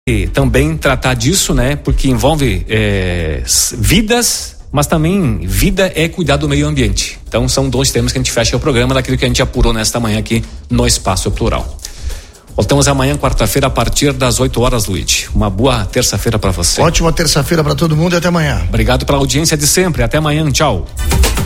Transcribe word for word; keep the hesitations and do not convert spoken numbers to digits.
E também tratar disso, né? Porque envolve é, vidas, mas também vida é cuidar do meio ambiente. Então são dois temas que a gente fecha o programa daquilo que a gente apurou nesta manhã aqui no Espaço Plural. Voltamos amanhã, quarta-feira, a partir das oito horas, Luiz. Uma boa terça-feira para você. Ótima terça-feira para todo mundo e até amanhã. Obrigado pela audiência de sempre. Até amanhã. Tchau.